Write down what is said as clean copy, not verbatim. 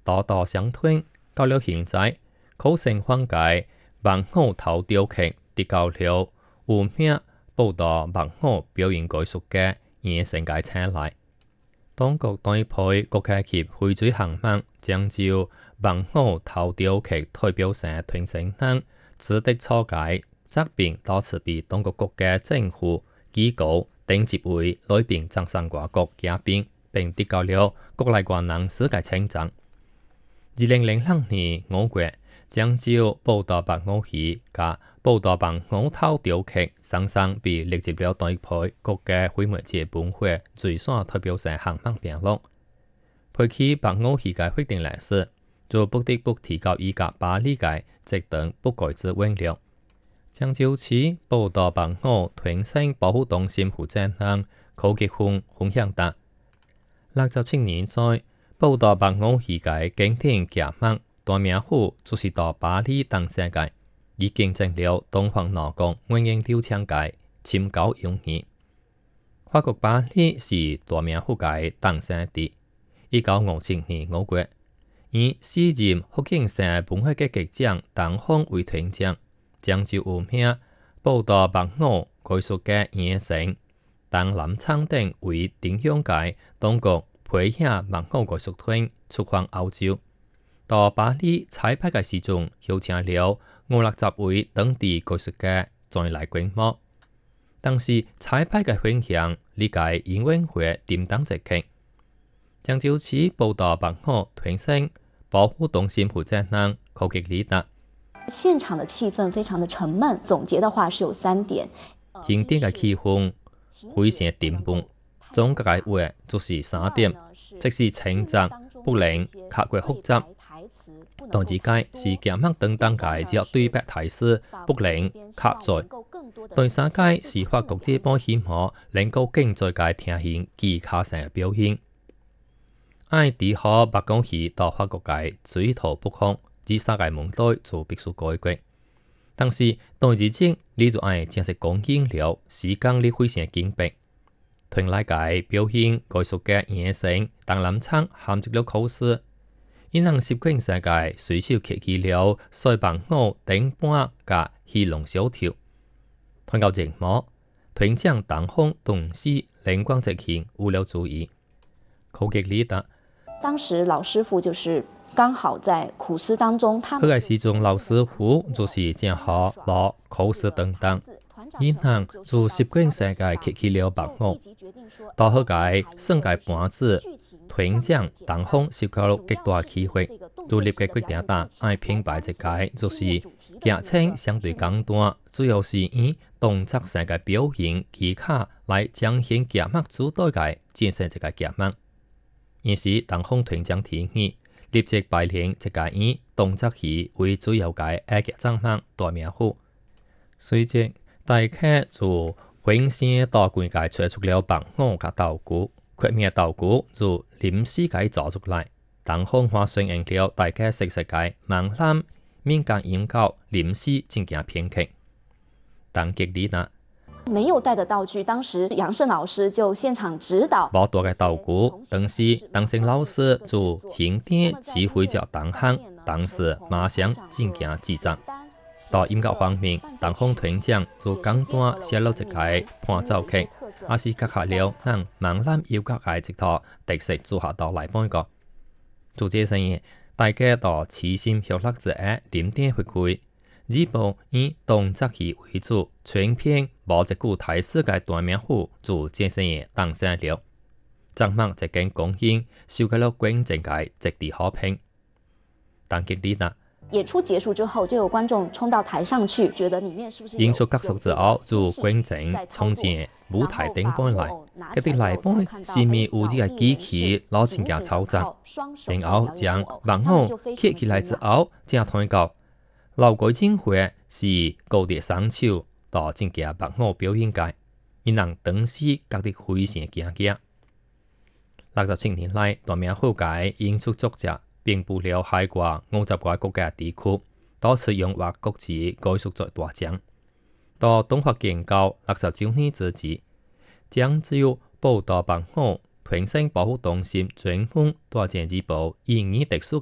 道道相推，到了現在，考生放解網紅頭雕劇跌到了有名報道網紅表演藝術嘅野生界請來。當局對配國家級會水項目，將就網紅頭雕劇代表性團成等指的錯解，責並多次被當局國嘅政府機構等級會內邊爭上外國嘉賓，並得到了國內國人世界稱讚。2002年5月，將就報道網紅戲加報道網紅頭雕劇，雙雙被列入了對配國家會媒節本會最選代表性項目名錄。配起網紅戲嘅決定來說，就不得不提高依家巴黎嘅職等不改之溫了。將就此報道網紅團省保護中心負責人柯傑峰分享達，67年在報道網紅戲嘅經典節目大名府就是到巴黎當世界，已經爭了東方羅國永遠流暢界潛高用年。法國巴黎是大名府界當世地，1957年5月，以4任福建省本會嘅局長當風為團長，將就有名報道網紅藝術嘅野生當南昌等為定向界當局培養網紅藝術團出訪歐洲。到巴黎彩排嘅時陣，邀請了50位當地藝術家再來觀摩。當時彩排嘅分享，理解英文會擔當一劇。將就此報道網紅團省保護中心負責人柯傑里達。 現場的氣氛非常的沉悶，總結的話是有3點。 經典嘅氣氛非常緊繃，總結嘅話就是3點，即是情節不能太過複雜。第二屆是節目等當屆只有對白台詞不能卡在。第三屆是法國這波希望能夠更在界聽見技巧性嘅表現。愛迪和白講戲到法國界水土不服，只三屆門對就必須改革。但是第二節你就愛正式講演了，時間你非常緊迫。團來界表現藝術嘅野生當南昌陷入了考試。因能攝景世界隨手揭起了西網紅頂半甲戲龍小條，團到節目，團長當風同時靈光直現，有了注意。柯傑里達， 當時老師傅就是剛好在苦思當中，他佢嘅時鐘老師傅就是正好攞考試等等。因能就攝景世界揭起了網紅，到後屆升屆半子，團長當風受到了極大機會，獨立嘅決定打愛品牌一屆，就是劇情相對簡單，主要是以動作世界表現技巧來彰顯劇目主導嘅展示一個劇目。於是當風團長提議，立即排練一個以動作戲為主要嘅愛劇節目大名府，隨即大家就分析到幾屆推出了網紅嘅道具，缺面道具就臨時解造出來。當風話順應了大家熟悉嘅閩南民間音樂臨時進行編劇。當傑里達沒有帶的道具，當時楊勝老師就現場指導。 冇帶嘅道具，當時當勝老師就現點指揮着當行，當時馬上進行記帳。到音樂方面，當風團長就簡單寫了一個伴奏曲，也是結合了咱閩南謠曲嘅一套特色組合到來半個。做這生意，大家到齊心協力之下，連點回歸。這部以動作戲為主，全篇無一句台詞嘅大名府就這生意誕生了。節目一經公映，受到了觀眾嘅極地好評。當傑里達演出結束之後，就有觀眾衝到台上去，覺得裡面是不是演出結束之後，就觀眾衝進舞台頂端來，嗰啲來賓是咪有呢個機器攞錢嘅操作，然後將網紅揭起來之後，正推到樓改展會是高鐵雙手到正嘅網紅表演界，因人當時覺得非常驚訝。67年來，大名府界演出作者遍布了海外50個國家地區，多次榮獲國際藝術節大獎。到東華建交69年之際，將就報道網紅團省保護中心專門大獎一部以特殊